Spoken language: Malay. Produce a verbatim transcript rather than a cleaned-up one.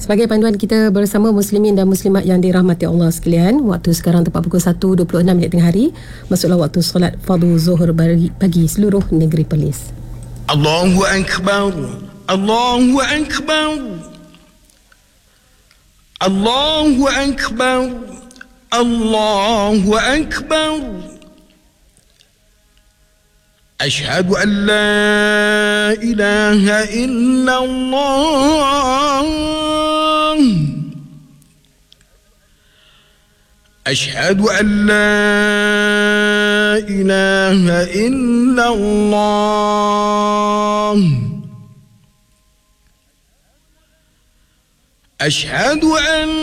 Sebagai panduan kita bersama muslimin dan muslimat yang dirahmati Allah sekalian, waktu sekarang tepat pukul satu dua puluh enam minit tengah hari. Masuklah waktu solat fardu zuhur bagi, bagi seluruh negeri Perlis. Allahu Akbar, Allahu Akbar, Allahu Akbar, Allahu Akbar. أشهد أن لا إله إلا الله أشهد أن لا إله إلا الله أشهد أن